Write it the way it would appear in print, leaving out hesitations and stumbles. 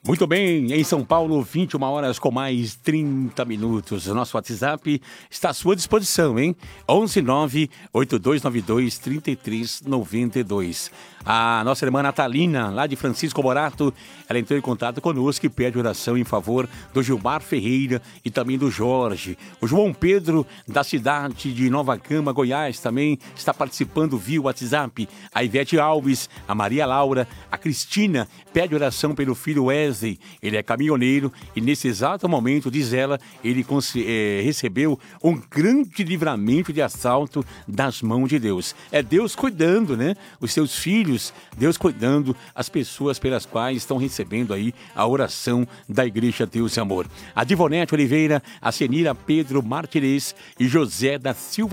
Muito bem, em São Paulo, 21 horas com mais 30 minutos. O nosso WhatsApp está à sua disposição, hein? 119-8292-3392. A nossa irmã Natalina, lá de Francisco Morato, ela entrou em contato conosco e pede oração em favor do Gilmar Ferreira e também do Jorge. O João Pedro, da cidade de Nova Cama, Goiás, também está participando via WhatsApp. A Ivete Alves, a Maria Laura, a Cristina pede oração pelo filho Wesley. Ele é caminhoneiro e nesse exato momento, diz ela, ele recebeu um grande livramento de assalto das mãos de Deus. É Deus cuidando, né? Os seus filhos, Deus cuidando, as pessoas pelas quais estão recebendo aí a oração da Igreja Deus e Amor. A Divonete Oliveira, a Senira Pedro Martinez e José da Silva